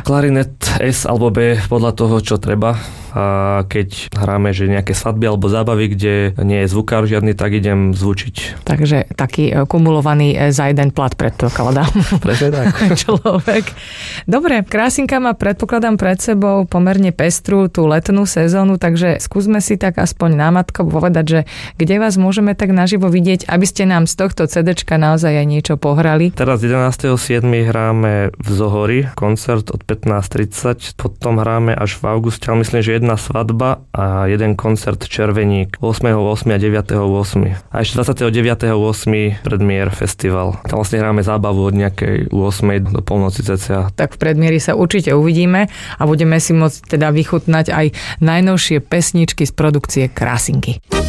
klarinet S alebo B podľa toho, čo treba. A keď hráme, že nejaké svadby alebo zábavy, kde nie je zvukár žiadny, tak idem zvučiť. Takže taký kumulovaný za jeden plat, predpokladám. Presne tak. Človek. Dobre, Krásinka má, predpokladám, pred sebou pomerne pestrú tú letnú sezónu, takže skúsme si tak aspoň námatko povedať, že kde vás môžeme tak naživo vidieť, aby ste nám z tohto CDčka naozaj aj niečo pohrali. Teraz 11.7. hráme v Zohori, koncert od 15.30, potom hráme až v auguste, ale myslím, že jedna svadba a jeden koncert Červeník 8.8. a 9.8. A ešte 29.8. predmier festival. Tam vlastne hráme zábavu od nejakej 8. do polnoci cca. Tak v predmieri sa určite uvidíme a budeme si môcť teda vychutnať aj najnovšie pesničky z produkcie Krásinky.